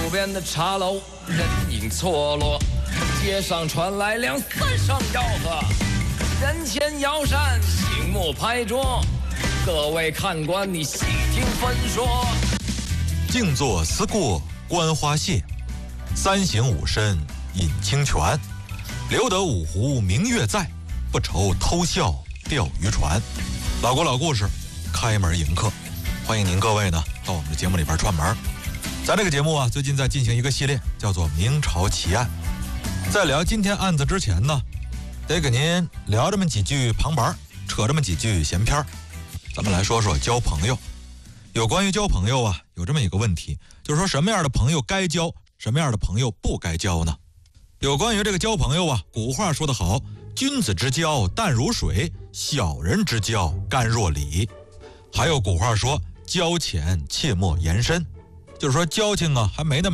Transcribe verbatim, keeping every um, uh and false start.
路边的茶楼人影错落，街上传来两三声吆喝，人前摇扇，醒目拍桌，各位看官你细听分说。 静坐思过观花谢，三省吾身饮清泉，留得五湖明月在，不愁偷笑钓鱼船。老国老故事，开门迎客，欢迎您各位呢到我们的节目里边串门。咱这个节目啊，最近在进行一个系列，叫做明朝奇案。在聊今天案子之前呢，得给您聊这么几句旁白，扯这么几句闲篇。咱们来说说交朋友。有关于交朋友啊，有这么一个问题，就是说什么样的朋友该交，什么样的朋友不该交呢？有关于这个交朋友啊，古话说得好，君子之交淡如水，小人之交甘若醴。还有古话说，交浅切莫言深，就是说交情啊还没那么